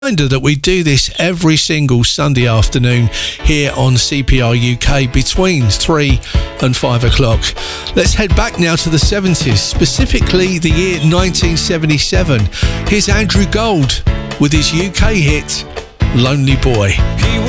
Reminder that we do this every single Sunday afternoon here on CPR UK between 3 and 5 o'clock. Let's head back now to the 70s, specifically the year 1977. Here's Andrew Gold with his UK hit, Lonely Boy.